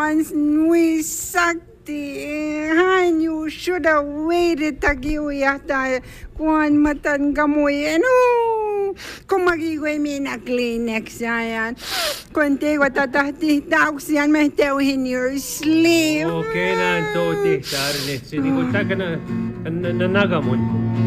once we sucked and you should have waited tagiuyata kuan matan gamoy kung magigoy mi na Kleenex yan kung tego tatahti taok siyan mahtewin your sleep Okay na ang toti, Sarnit. Sinikot ka na nagamon.